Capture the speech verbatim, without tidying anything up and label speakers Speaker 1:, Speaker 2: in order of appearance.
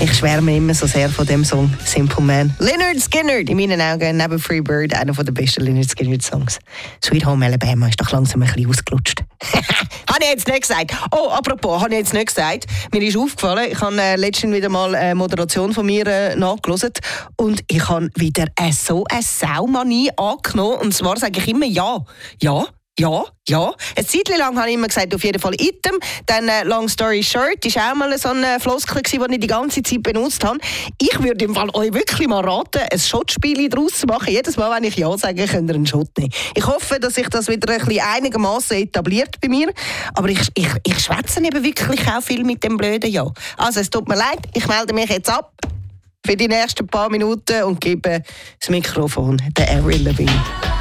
Speaker 1: Ich schwärme immer so sehr von dem Song Simple Man. Lynyrd Skynyrd, in meinen Augen neben Free Bird einer der besten Lynyrd Skynyrd-Songs. Sweet Home Alabama ist doch langsam ein bisschen ausgelutscht. Habe ich jetzt nicht gesagt. Oh, apropos, habe ich jetzt nicht gesagt. Mir ist aufgefallen, ich habe äh, letztens wieder mal eine Moderation von mir äh, nachgelesen und ich habe wieder äh, so eine Saumanie angenommen. Und zwar sage ich immer ja, ja. Ja, ja. Eine Zeit lang habe ich immer gesagt, auf jeden Fall Item. Dann äh, Long Story Short, das war auch mal so eine Floskel, die ich die ganze Zeit benutzt habe. Ich würde im Fall euch wirklich mal raten, ein Shotspiel daraus zu machen. Jedes Mal, wenn ich Ja sage, könnt ihr einen Shot nehmen. Ich hoffe, dass sich das wieder ein bisschen einigermaßen etabliert bei mir. Aber ich, ich, ich schwätze eben wirklich auch viel mit dem blöden Ja. Also, es tut mir leid, ich melde mich jetzt ab für die nächsten paar Minuten und gebe das Mikrofon der Avril Lavigne.